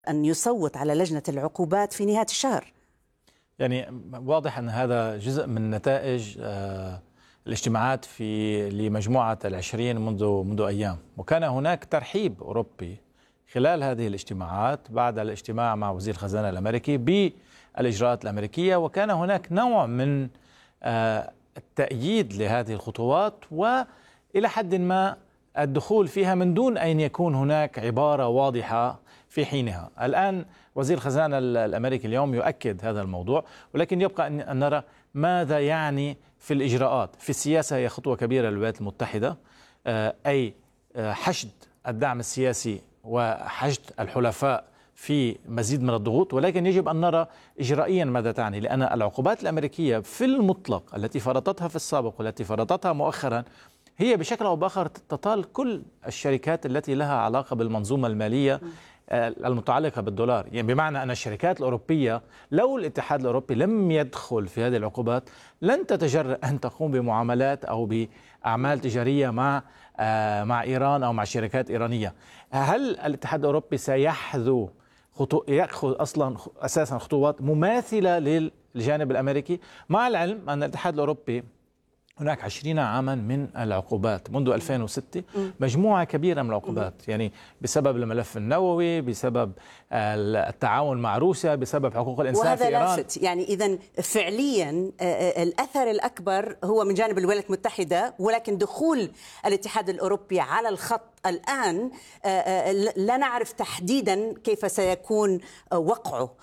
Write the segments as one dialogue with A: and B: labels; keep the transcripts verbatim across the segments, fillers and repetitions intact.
A: أن يصوت على لجنة العقوبات في نهاية الشهر.
B: يعني واضح أن هذا جزء من نتائج الاجتماعات في لمجموعة العشرين منذ منذ أيام، وكان هناك ترحيب أوروبي خلال هذه الاجتماعات بعد الاجتماع مع وزير الخزانة الأمريكي بالإجراءات الأمريكية، وكان هناك نوع من التأييد لهذه الخطوات وإلى حد ما الدخول فيها من دون أن يكون هناك عبارة واضحة في حينها. الآن وزير الخزانة الأمريكي اليوم يؤكد هذا الموضوع، ولكن يبقى أن نرى ماذا يعني في الإجراءات. في السياسة هي خطوة كبيرة للولايات المتحدة، أي حشد الدعم السياسي وحشد الحلفاء في مزيد من الضغوط، ولكن يجب أن نرى إجرائيا ماذا تعني، لأن العقوبات الأمريكية في المطلق التي فرضتها في السابق والتي فرضتها مؤخرا هي بشكل أو بآخر تطال كل الشركات التي لها علاقة بالمنظومة المالية المتعلقة بالدولار. يعني بمعنى أن الشركات الأوروبية لو الاتحاد الأوروبي لم يدخل في هذه العقوبات لن تتجرأ أن تقوم بمعاملات أو بأعمال تجارية مع مع إيران أو مع شركات إيرانية. هل الاتحاد الأوروبي سيحذو خطو يأخذ أصلا أساسا خطوات مماثلة للجانب الأمريكي، مع العلم أن الاتحاد الأوروبي هناك عشرين عاما من العقوبات منذ ألفين وستة، مجموعة كبيرة من العقوبات، يعني بسبب الملف النووي، بسبب التعاون مع روسيا، بسبب حقوق الإنسان في إيران.
A: وهذا لافت، يعني إذن فعليا الأثر الأكبر هو من جانب الولايات المتحدة، ولكن دخول الاتحاد الأوروبي على الخط الآن لا نعرف تحديدا كيف سيكون وقعه،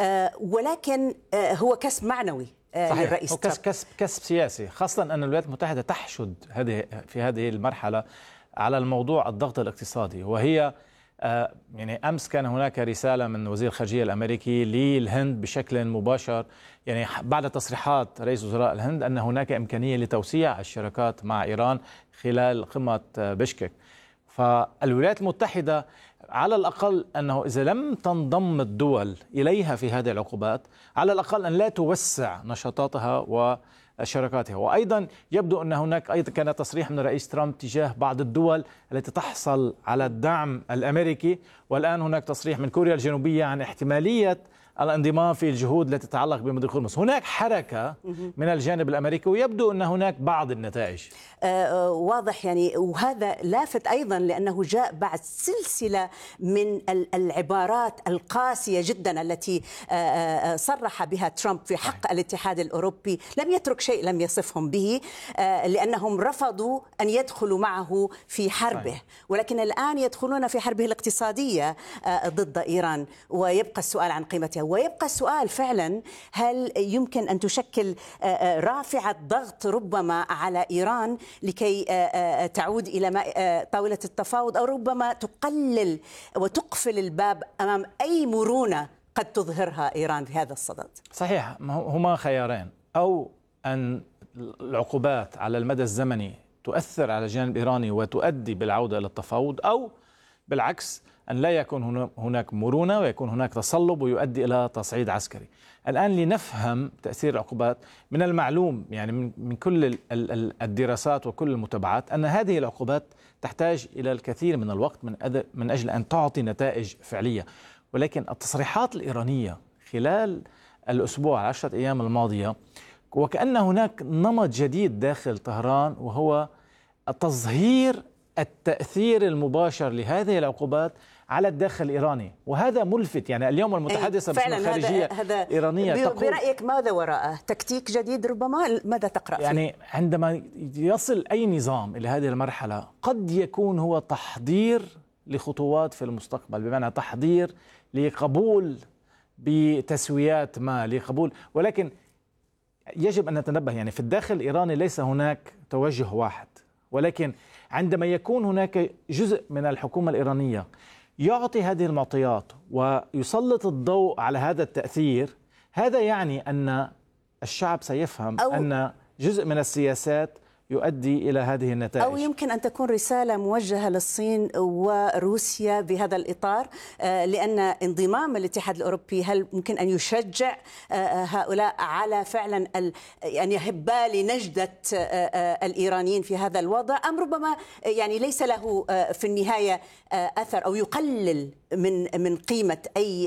A: ولكن هو كسب معنوي.
B: صحيح، هو كسب كسب سياسي، خاصة أن الولايات المتحدة تحشد هذه في هذه المرحلة على الموضوع الضغط الاقتصادي. وهي يعني أمس كان هناك رسالة من وزير الخارجية الأمريكي للهند بشكل مباشر، يعني بعد تصريحات رئيس وزراء الهند أن هناك إمكانية لتوسيع الشراكات مع إيران خلال قمة بشكك. فالولايات المتحدة على الأقل أنه إذا لم تنضم الدول إليها في هذه العقوبات، على الأقل أن لا توسع نشاطاتها وشراكاتها. وأيضا يبدو أن هناك أيضا كان تصريح من الرئيس ترامب تجاه بعض الدول التي تحصل على الدعم الأمريكي، والآن هناك تصريح من كوريا الجنوبية عن احتمالية الانضمام في الجهود التي تتعلق بمضيق هرمز. هناك حركة من الجانب الأمريكي، ويبدو أن هناك بعض النتائج.
A: آه واضح يعني، وهذا لافت أيضا لأنه جاء بعد سلسلة من العبارات القاسية جدا التي آه صرح بها ترامب في حق الاتحاد الأوروبي. لم يترك شيء لم يصفهم به، آه لأنهم رفضوا أن يدخلوا معه في حربه، ولكن الآن يدخلون في حربه الاقتصادية آه ضد إيران. ويبقى السؤال عن قيمتها، ويبقى السؤال فعلا هل يمكن أن تشكل رافعة ضغط ربما على إيران لكي تعود إلى طاولة التفاوض، أو ربما تقلل وتقفل الباب أمام أي مرونة قد تظهرها إيران في هذا الصدد؟
B: صحيح، هما خيارين: أو أن العقوبات على المدى الزمني تؤثر على الجانب الإيراني وتؤدي بالعودة إلى التفاوض، أو بالعكس أن لا يكون هناك مرونة ويكون هناك تصلب ويؤدي إلى تصعيد عسكري. الآن لنفهم تأثير العقوبات، من المعلوم يعني من كل الدراسات وكل المتابعات أن هذه العقوبات تحتاج إلى الكثير من الوقت من من أجل أن تعطي نتائج فعلية. ولكن التصريحات الإيرانية خلال الأسبوع العشرة أيام الماضية، وكأن هناك نمط جديد داخل طهران، وهو تظهير التأثير المباشر لهذه العقوبات على الداخل الإيراني، وهذا ملفت. يعني اليوم المتحدثة باسم الخارجية الإيرانية
A: تقول برأيك ماذا وراءه؟ تكتيك جديد ربما؟ ماذا تقرأ فيه؟
B: يعني عندما يصل أي نظام إلى هذه المرحلة قد يكون هو تحضير لخطوات في المستقبل، بمعنى تحضير لقبول بتسويات ما لقبول. ولكن يجب أن نتنبه، يعني في الداخل الإيراني ليس هناك توجه واحد، ولكن عندما يكون هناك جزء من الحكومة الإيرانية يعطي هذه المعطيات ويسلط الضوء على هذا التأثير، هذا يعني أن الشعب سيفهم أن جزء من السياسات يؤدي إلى هذه النتائج.
A: أو يمكن أن تكون رسالة موجهة للصين وروسيا بهذا الإطار، لأن انضمام الاتحاد الأوروبي هل ممكن أن يشجع هؤلاء على فعلا أن يهب لنجدة الإيرانيين في هذا الوضع، أم ربما يعني ليس له في النهاية أثر أو يقلل من من قيمة أي